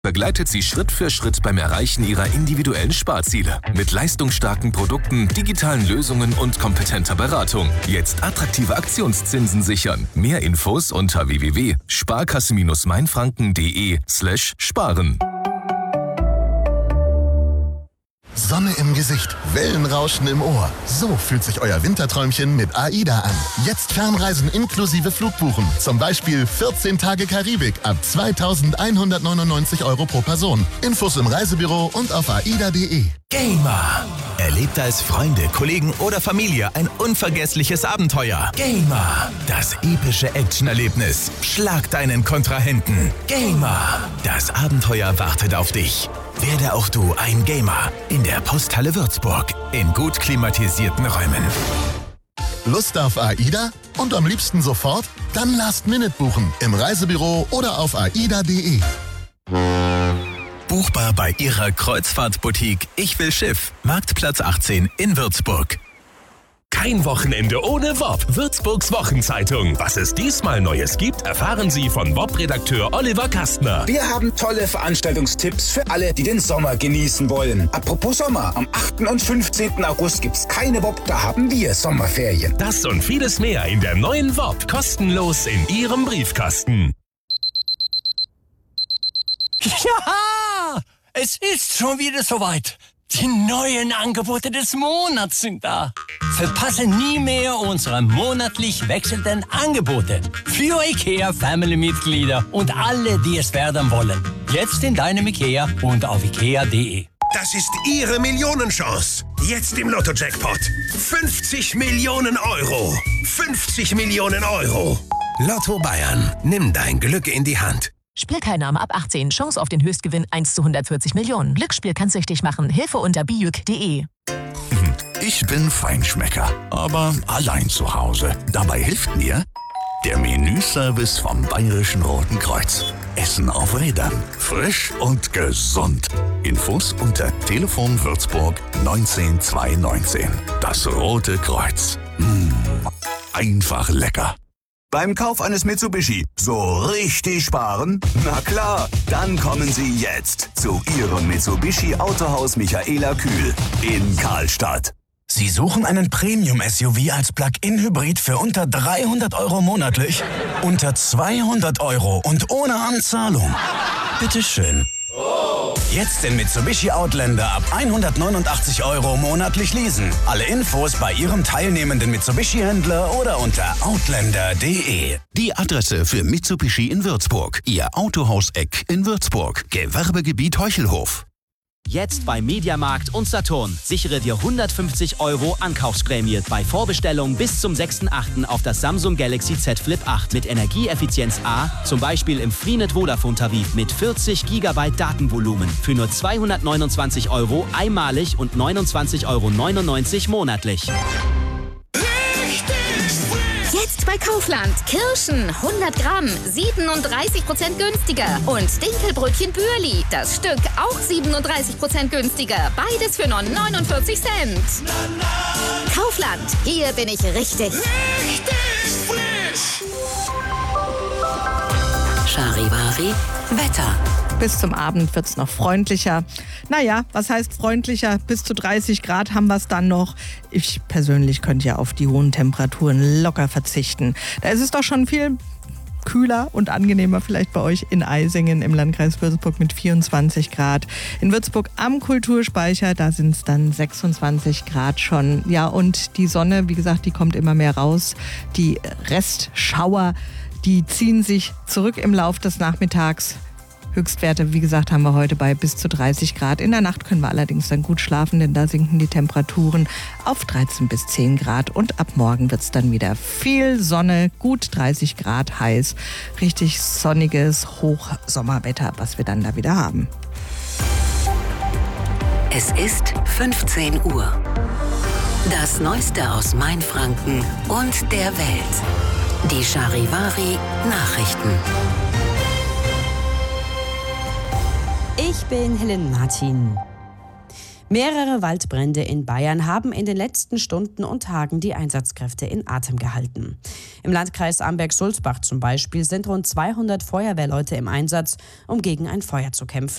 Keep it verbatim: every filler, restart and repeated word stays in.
begleitet Sie Schritt für Schritt beim Erreichen Ihrer individuellen Sparziele. Mit leistungsstarken Produkten, digitalen Lösungen und kompetenter Beratung. Jetzt attraktive Aktionszinsen sichern. Mehr Infos unter w w w punkt sparkasse mainfranken punkt de slash sparen. Sonne im Gesicht, Wellenrauschen im Ohr. So fühlt sich euer Winterträumchen mit AIDA an. Jetzt Fernreisen inklusive Flugbuchen. Zum Beispiel vierzehn Tage Karibik ab zweitausendeinhundertneunundneunzig Euro pro Person. Infos im Reisebüro und auf aida punkt de. Gamer. Erlebt als Freunde, Kollegen oder Familie ein unvergessliches Abenteuer. Gamer. Das epische Actionerlebnis. Schlag deinen Kontrahenten. Gamer. Das Abenteuer wartet auf dich. Werde auch du ein Gamer in der Posthalle Würzburg in gut klimatisierten Räumen. Lust auf AIDA? Und am liebsten sofort? Dann Last Minute buchen im Reisebüro oder auf aida punkt de. Buchbar bei Ihrer Kreuzfahrtboutique Ich will Schiff, Marktplatz achtzehn in Würzburg. Kein Wochenende ohne W O P. Würzburgs Wochenzeitung. Was es diesmal Neues gibt, erfahren Sie von W O P-Redakteur Oliver Kastner. Wir haben tolle Veranstaltungstipps für alle, die den Sommer genießen wollen. Apropos Sommer, am achten und fünfzehnten August gibt's keine W O P, da haben wir Sommerferien. Das und vieles mehr in der neuen W O P. Kostenlos in Ihrem Briefkasten. Ja, es ist schon wieder soweit. Die neuen Angebote des Monats sind da. Verpasse nie mehr unsere monatlich wechselnden Angebote. Für IKEA Family-Mitglieder und alle, die es werden wollen. Jetzt in deinem IKEA und auf ikea punkt de. Das ist Ihre Millionenchance. Jetzt im Lotto-Jackpot. fünfzig Millionen Euro. fünfzig Millionen Euro. Lotto Bayern. Nimm dein Glück in die Hand. Spielteilnahme ab achtzehn. Chance auf den Höchstgewinn eins zu hundertvierzig Millionen. Glücksspiel kann süchtig machen. Hilfe unter bijuk punkt de. Ich bin Feinschmecker, aber allein zu Hause. Dabei hilft mir der Menüservice vom Bayerischen Roten Kreuz. Essen auf Rädern. Frisch und gesund. Infos unter Telefon Würzburg neunzehn zweihundertneunzehn. Das Rote Kreuz. Mmh, einfach lecker. Beim Kauf eines Mitsubishi so richtig sparen? Na klar, dann kommen Sie jetzt zu Ihrem Mitsubishi Autohaus Michaela Kühl in Karlstadt. Sie suchen einen Premium-S U V als Plug-in-Hybrid für unter dreihundert Euro monatlich? Unter zweihundert Euro und ohne Anzahlung? Bitteschön. Jetzt den Mitsubishi Outlander ab hundertneunundachtzig Euro monatlich leasen. Alle Infos bei Ihrem teilnehmenden Mitsubishi-Händler oder unter outlander punkt de. Die Adresse für Mitsubishi in Würzburg. Ihr Autohaus-Eck in Würzburg. Gewerbegebiet Heuchelhof. Jetzt bei Mediamarkt und Saturn. Sichere dir hundertfünfzig Euro Ankaufsprämie bei Vorbestellung bis zum sechsten achten auf das Samsung Galaxy Z Flip acht mit Energieeffizienz A, zum Beispiel im Freenet Vodafone Tarif mit vierzig Gigabyte Datenvolumen für nur zweihundertneunundzwanzig Euro einmalig und neunundzwanzig Euro neunundneunzig monatlich. Jetzt bei Kaufland. Kirschen hundert Gramm, siebenunddreißig Prozent günstiger. Und Dinkelbrötchen Bürli, das Stück auch siebenunddreißig Prozent günstiger. Beides für nur neunundvierzig Cent. Kaufland, hier bin ich richtig. Richtig frisch. Charivari, Wetter. Bis zum Abend wird es noch freundlicher. Naja, was heißt freundlicher? Bis zu dreißig Grad haben wir es dann noch. Ich persönlich könnte ja auf die hohen Temperaturen locker verzichten. Da ist es doch schon viel kühler und angenehmer vielleicht bei euch in Eisingen im Landkreis Würzburg mit vierundzwanzig Grad. In Würzburg am Kulturspeicher, da sind es dann sechsundzwanzig Grad schon. Ja, und die Sonne, wie gesagt, die kommt immer mehr raus. Die Restschauer, die ziehen sich zurück im Lauf des Nachmittags. Höchstwerte, wie gesagt, haben wir heute bei bis zu dreißig Grad. In der Nacht können wir allerdings dann gut schlafen, denn da sinken die Temperaturen auf dreizehn bis zehn Grad. Und ab morgen wird es dann wieder viel Sonne, gut dreißig Grad heiß. Richtig sonniges Hochsommerwetter, was wir dann da wieder haben. Es ist fünfzehn Uhr. Das Neueste aus Mainfranken und der Welt. Die Charivari Nachrichten. Ich bin Helen Martin. Mehrere Waldbrände in Bayern haben in den letzten Stunden und Tagen die Einsatzkräfte in Atem gehalten. Im Landkreis Amberg-Sulzbach zum Beispiel sind rund zweihundert Feuerwehrleute im Einsatz, um gegen ein Feuer zu kämpfen.